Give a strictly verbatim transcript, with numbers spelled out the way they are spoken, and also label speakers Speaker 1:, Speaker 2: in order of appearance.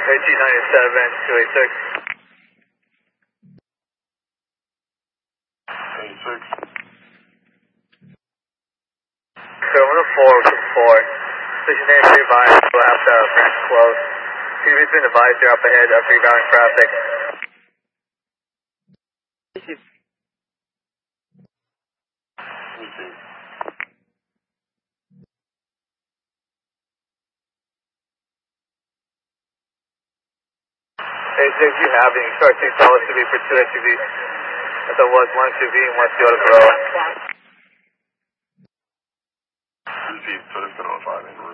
Speaker 1: eighteen ninety-seven, two eighty-six.
Speaker 2: eighty-six.
Speaker 1: So one oh four, one oh four. Station name, be advised, we'll have to branch close. T V's been advised, you're up ahead of rebounding traffic. Hey, if you have any short six dollars to be for two S U Vs. As there was one S U V and one Toyota Corolla.
Speaker 2: Repeat, so it's going to five in